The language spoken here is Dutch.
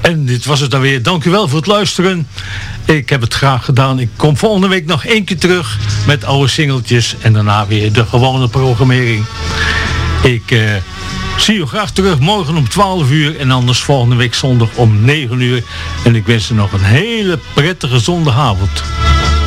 En dit was het dan weer. Dank u wel voor het luisteren. Ik heb het graag gedaan. Ik kom volgende week nog 1 keer terug met oude singeltjes. En daarna weer de gewone programmering. Ik zie u graag terug morgen om 12 uur. En anders volgende week zondag om 9 uur. En ik wens u nog een hele prettige zondagavond.